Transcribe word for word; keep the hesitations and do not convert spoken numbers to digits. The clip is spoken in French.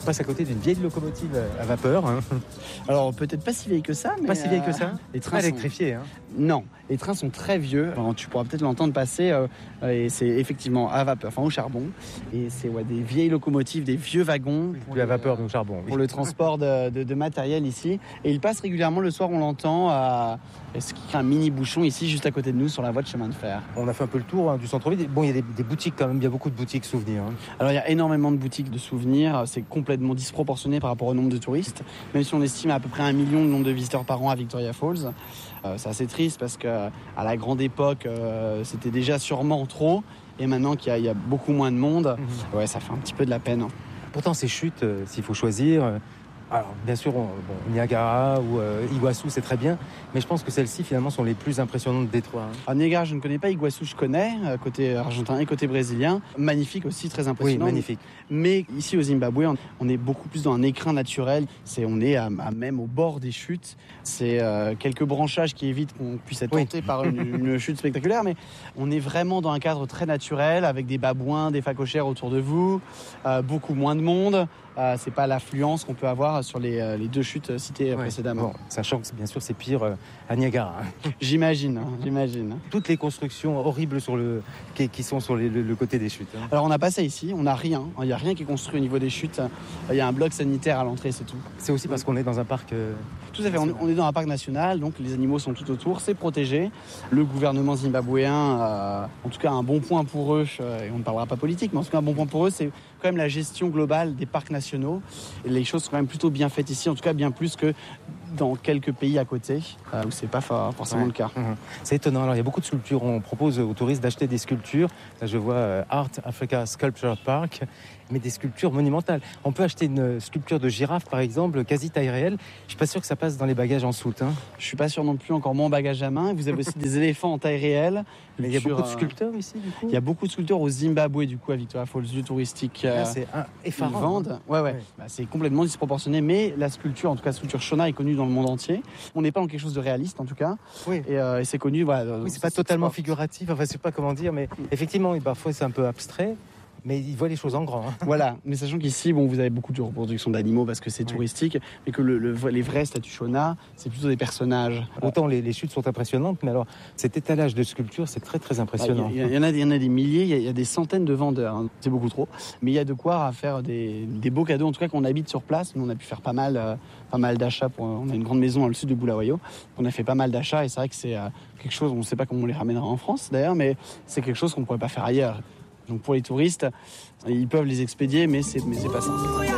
On passe à côté d'une vieille locomotive à vapeur. Hein. Alors peut-être pas si vieille que ça, mais pas si vieille euh, que ça. Les trains pas électrifiés. Sont... Hein. Non, les trains sont très vieux. Alors, tu pourras peut-être l'entendre passer. Euh, et c'est effectivement à vapeur, enfin au charbon. Et c'est ouais, des vieilles locomotives, des vieux wagons. Pour à vapeur, donc charbon. Oui. Pour le transport de, de, de matériel ici. Et il passe régulièrement le soir, on l'entend. À... Ce qui crée un mini bouchon ici, juste à côté de nous, sur la voie de chemin de fer. On a fait un peu le tour hein, du centre-ville. Bon, il y a des, des boutiques quand même. Il y a beaucoup de boutiques souvenirs. Hein. Alors il y a énormément de boutiques de souvenirs. C'est complètement disproportionné par rapport au nombre de touristes. Même si on estime à peu près un million de nombre de visiteurs par an à Victoria Falls. Euh, c'est assez triste parce qu'à la grande époque, euh, c'était déjà sûrement trop. Et maintenant qu'il y a, il y a beaucoup moins de monde, mmh. ouais, ça fait un petit peu de la peine. Hein. Pourtant, ces chutes, euh, s'il faut choisir... Euh... Alors, bien sûr, on, bon, Niagara ou euh, Iguassou, c'est très bien, mais je pense que celles-ci, finalement, sont les plus impressionnantes des trois. Hein. Alors, Niagara, je ne connais pas. Iguassou, je connais, côté argentin et côté brésilien. Magnifique aussi, très impressionnant. Oui, magnifique. Mais ici, au Zimbabwe, on, on est beaucoup plus dans un écrin naturel. C'est, on est à, à même au bord des chutes. C'est euh, quelques branchages qui évitent qu'on puisse être tenté oui. par une, une chute spectaculaire, mais on est vraiment dans un cadre très naturel, avec des babouins, des phacochères autour de vous, euh, beaucoup moins de monde. Euh, c'est pas l'affluence qu'on peut avoir sur les, euh, les deux chutes citées ouais. précédemment. Bon, sachant que bien sûr c'est pire euh, à Niagara. J'imagine, hein, j'imagine. Toutes les constructions horribles sur le, qui, qui sont sur les, le, le côté des chutes. Hein. Alors on n'a pas ça ici, on n'a rien. Il n'y a rien qui est construit au niveau des chutes. Il y a un bloc sanitaire à l'entrée, c'est tout. C'est aussi parce qu'on est dans un parc... Euh, tout à fait, on, on est dans un parc national, donc les animaux sont tout autour, c'est protégé. Le gouvernement zimbabwéen, euh, en tout cas un bon point pour eux, euh, et on ne parlera pas politique, mais en tout cas un bon point pour eux, c'est quand même la gestion globale des parcs nationaux. Et les choses sont quand même plutôt bien faites ici, en tout cas bien plus que dans quelques pays à côté, euh, où c'est pas forcément ouais. le cas. Mmh. C'est étonnant. Alors il y a beaucoup de sculptures. On propose aux touristes d'acheter des sculptures. Là, je vois euh, Art Africa Sculpture Park, mais des sculptures monumentales. On peut acheter une sculpture de girafe, par exemple, quasi taille réelle. Je suis pas sûr que ça passe dans les bagages en soute. Hein. Je suis pas sûr non plus, encore moins en bagage à main. Vous avez aussi des éléphants en taille réelle. Mais il y a beaucoup de sculpteurs euh... ici, du coup. Il y a beaucoup de sculpteurs au Zimbabwe, du coup, à Victoria Falls, lieu touristique. Là, euh, c'est un effarant. Ils vendent. Ouais, ouais. ouais. Bah, c'est complètement disproportionné, mais la sculpture, en tout cas, la sculpture Shona est connue dans le monde entier. On n'est pas dans quelque chose de réaliste, en tout cas. Oui. Et, euh, et c'est connu. Voilà, oui, c'est pas totalement figuratif. Enfin, je sais pas comment dire, mais effectivement, parfois c'est un peu abstrait. Mais ils voient les choses en grand. Hein. Voilà, mais sachant qu'ici, bon, vous avez beaucoup de reproductions d'animaux parce que c'est oui. touristique, mais que le, le, les vrais statues Shona, c'est plutôt des personnages. Autant les, les chutes sont impressionnantes, mais alors cet étalage de sculptures, c'est très très impressionnant. Il ah, y, y, y, en a, y en a des milliers, il y, y a des centaines de vendeurs, hein. C'est beaucoup trop. Mais il y a de quoi faire des, des beaux cadeaux, en tout cas qu'on habite sur place. Nous, on a pu faire pas mal, euh, pas mal d'achats. Pour, on a une grande maison dans le sud de Bulawayo. On a fait pas mal d'achats et c'est vrai que c'est euh, quelque chose, on ne sait pas comment on les ramènera en France d'ailleurs, mais c'est quelque chose qu'on ne pourrait pas faire ailleurs. Donc pour les touristes, ils peuvent les expédier, mais c'est, mais c'est pas simple.